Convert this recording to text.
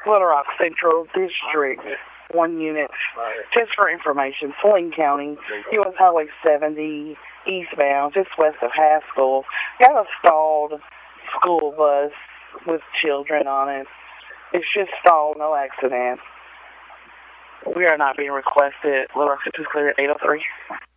Little Rock Central District, 1 unit. Just for information, Saline County, US Highway 70, eastbound, just west of Haskell. Got a stalled school bus with children on it. It's just stalled, no accident. We are not being requested. Little Rock Central is clear at 803.